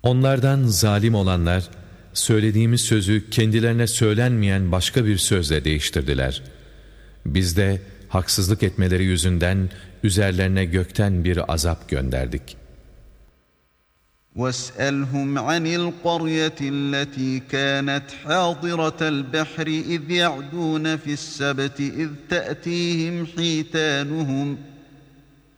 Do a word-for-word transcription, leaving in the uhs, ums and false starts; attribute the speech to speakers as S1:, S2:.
S1: Onlardan zalim olanlar, söylediğimiz sözü kendilerine söylenmeyen başka bir sözle değiştirdiler. Biz de haksızlık etmeleri yüzünden üzerlerine gökten bir azap gönderdik.
S2: وَاسْأَلْهُمْ عَنِ الْقَرْيَةِ الَّتِي كَانَتْ حَاضِرَةَ الْبَحْرِ إِذْ يَعْدُونَ فِي السَّبْتِ إِذْ تَأْتِيهِمْ حِيتَانُهُمْ